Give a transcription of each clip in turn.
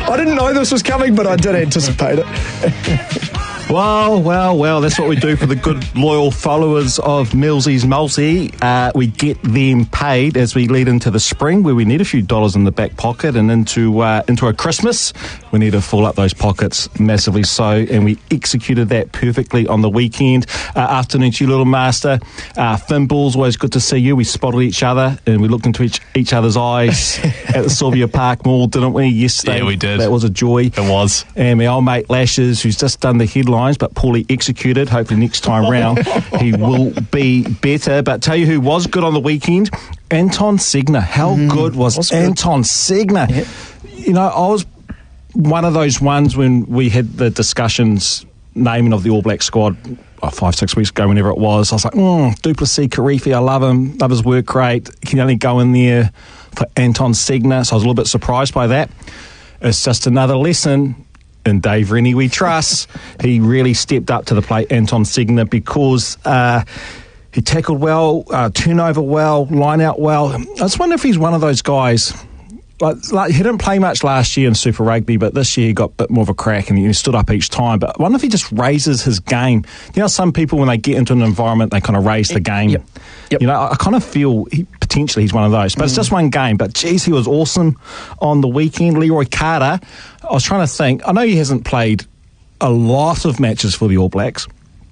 I didn't know this was coming, but I did anticipate it. Well, that's what we do for the good, loyal followers of Millsy's Multi. We get them paid as we lead into the spring, where we need a few dollars in the back pocket, and into a Christmas, we need to fill up those pockets massively so, and we executed that perfectly on the weekend. Afternoon to you, little master. Finballs, always good to see you. We spotted each other, and we looked into each other's eyes at the Sylvia Park Mall, didn't we, yesterday? Yeah, we did. That was a joy. It was. And my old mate Lashes, who's just done the headlines but poorly executed. Hopefully next time round he will be better. But tell you who was good on the weekend, Anton Segner. How good was Anton Segner? Yeah. You know, I was one of those ones when we had the discussions naming of the All Black squad 5-6 weeks ago, whenever it was. I was like, Duplessis, Karifi, I love him, love his work rate. He can only go in there for Anton Segner, so I was a little bit surprised by that. It's just another lesson. And Dave Rennie we trust. He really stepped up to the plate, Anton Segner, because he tackled well, turnover well, line out well. I just wonder if he's one of those guys, like he didn't play much last year in Super Rugby, but this year he got a bit more of a crack and he stood up each time. But I wonder if he just raises his game. You know, some people, when they get into an environment, they kind of raise the game. Yep. You know, I kind of feel potentially he's one of those. But it's just one game. But, geez, he was awesome on the weekend. Leroy Carter, I was trying to think. I know he hasn't played a lot of matches for the All Blacks,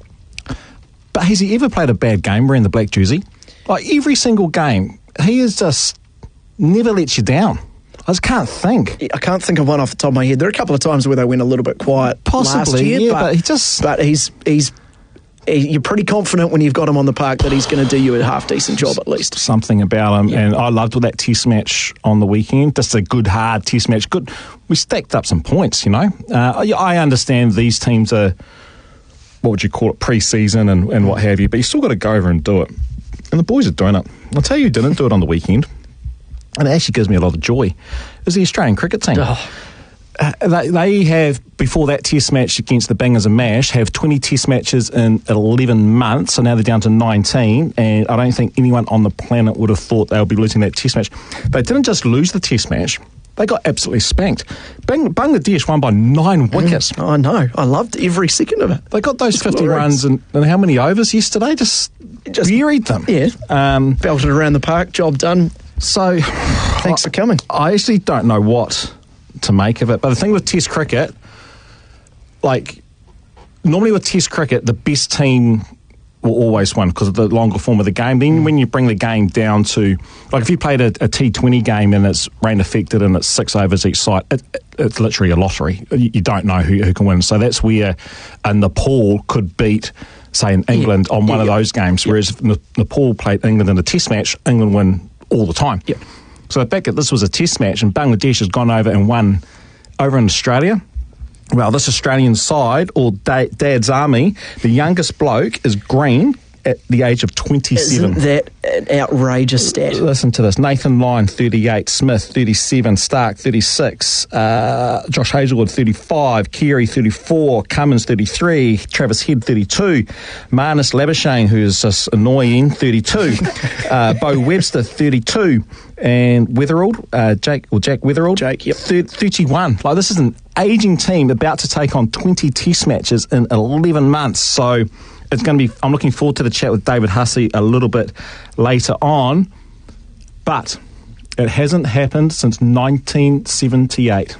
but has he ever played a bad game wearing the black jersey? Like, every single game, he has just never let you down. I just can't think. I can't think of one off the top of my head. There are a couple of times where they went a little bit quiet last year, yeah, but you're pretty confident when you've got him on the park that he's going to do you a half-decent job at least. Something about him, and I loved that test match on the weekend. Just a good, hard test match. Good. We stacked up some points, you know. I understand these teams are, what would you call it, pre-season and what have you, but you still got to go over and do it. And the boys are doing it. I'll tell you who didn't do it on the weekend, and it actually gives me a lot of joy, is the Australian cricket team. They have, before that test match against the Bangers and Mash, have 20 test matches in 11 months, so now they're down to 19, and I don't think anyone on the planet would have thought they would be losing that test match. They didn't just lose the test match, they got absolutely spanked. Bangladesh won by 9 wickets. I know, I loved every second of it. They got those 50 runs in how many overs yesterday? Just buried them. Yeah, belted around the park, job done. So, thanks for coming. I actually don't know what to make of it, but the thing with Test cricket, like normally with Test cricket, the best team will always win because of the longer form of the game. Then when you bring the game down to, like if you played a T20 game and it's rain affected and it's 6 overs each side, it's literally a lottery. You don't know who can win. So that's where Nepal could beat, say, in England on one of those games, whereas Nepal played England in a Test match, England win all the time. Yep. So the fact that this was a test match and Bangladesh has gone over and won over in Australia, well, this Australian side, or Dad's Army, the youngest bloke is Green at the age of 27. Isn't that an outrageous stat? Listen to this. Nathan Lyon, 38. Smith, 37. Stark, 36. Josh Hazelwood, 35. Carey, 34. Cummins, 33. Travis Head, 32. Marnus Labuschagne, who is just annoying, 32. Bo Webster, 32. And Weatherald, Jack Weatherald, 31. Like, this is an ageing team about to take on 20 test matches in 11 months. So it's going to be, I'm looking forward to the chat with David Hussey a little bit later on. But it hasn't happened since 1978.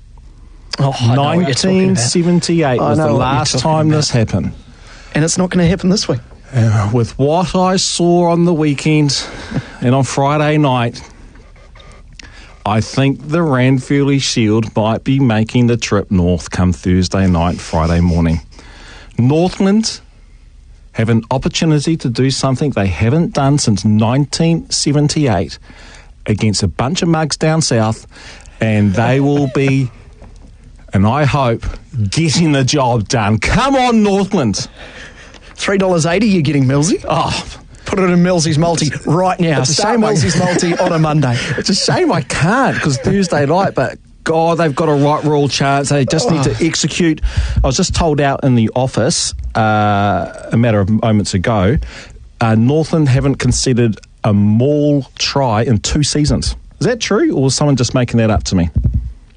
1978 was the last time this happened. And it's not going to happen this week. With what I saw on the weekend and on Friday night, I think the Ranfurly Shield might be making the trip north come Thursday night, Friday morning. Northland have an opportunity to do something they haven't done since 1978 against a bunch of mugs down south, and they will be, and I hope, getting the job done. Come on, Northland. $3.80 you're getting, Millsy. Put it in Millsy's Multi right now. Start Millsy's Multi on a Monday. It's a shame I can't because Thursday night, but God, they've got a right royal chance. They just need to execute. I was just told out in the office a matter of moments ago, Northland haven't conceded a maul try in 2 seasons. Is that true, or was someone just making that up to me?